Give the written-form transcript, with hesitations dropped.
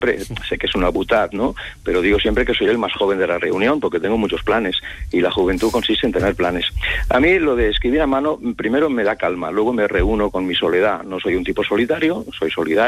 sé que es una butad, ¿no? Pero digo siempre que soy el más joven de la reunión porque tengo muchos planes y la juventud consiste en tener planes. A mí lo de escribir a mano, primero me da calma, luego me reúno con mi soledad. No soy un tipo solitario, soy solidario.